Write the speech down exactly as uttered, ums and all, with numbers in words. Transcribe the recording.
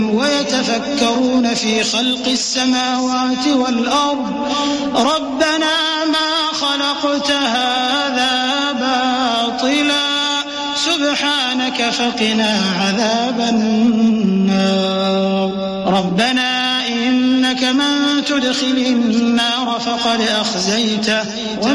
ويتفكرون في خلق السماوات والأرض ربنا ما خلقت هذا باطلا سبحانك فقنا عذاب النار ربنا إنك من تدخل النار فقد أخزيته